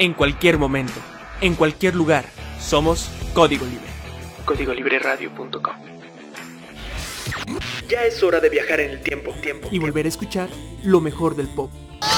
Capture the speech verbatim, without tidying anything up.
en cualquier momento, en cualquier lugar. Somos Código Libre. código libre radio punto com. Ya es hora de viajar en el tiempo, tiempo y volver a escuchar lo mejor del pop.